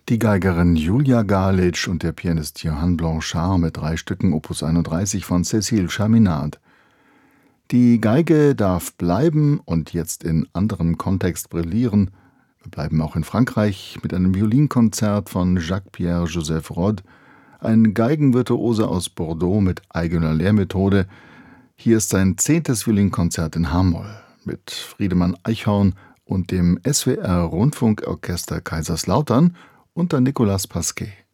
Die Geigerin Julia Galić und der Pianist Johann Blanchard mit 3 Stücken Opus 31 von Cécile Chaminade. Die Geige darf bleiben und jetzt in anderem Kontext brillieren. Wir bleiben auch in Frankreich mit einem Violinkonzert von Jacques-Pierre-Joseph Rod, ein Geigenvirtuose aus Bordeaux mit eigener Lehrmethode. Hier ist sein 10. Violinkonzert in H-Moll mit Friedemann Eichhorn und dem SWR Rundfunkorchester Kaiserslautern unter Nicolas Pasquet.